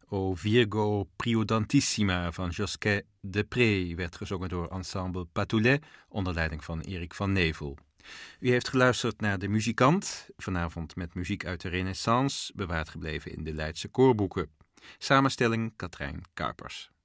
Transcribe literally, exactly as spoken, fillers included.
O Virgo Priodantissima van Josquet Depré werd gezongen door ensemble Patoulet onder leiding van Erik van Nevel. U heeft geluisterd naar De Muzikant, vanavond met muziek uit de Renaissance, bewaard gebleven in de Leidse koorboeken. Samenstelling Katrijn Kuipers.